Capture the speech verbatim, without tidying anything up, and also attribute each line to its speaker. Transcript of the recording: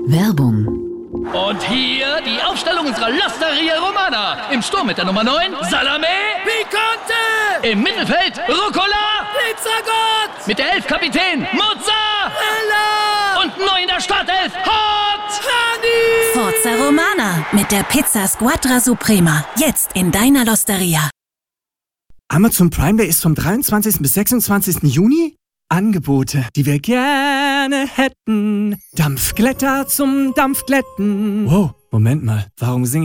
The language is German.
Speaker 1: Werbung.
Speaker 2: Und hier die Aufstellung unserer L'Osteria Romana. Im Sturm mit der Nummer neun, Salame Picante. Im Mittelfeld, Rucola Pizzagott. Mit der elf, Kapitän Mozzarella. Und neu in der Startelf, Hot Honey.
Speaker 3: Forza Romana mit der Pizza Squadra Suprema. Jetzt in deiner L'Osteria.
Speaker 4: Amazon Prime Day ist vom dreiundzwanzigsten bis sechsundzwanzigsten Juni. Angebote, die wir gerne hätten. Dampfglätter zum Dampfglätten. Wow, Moment mal, warum singe ich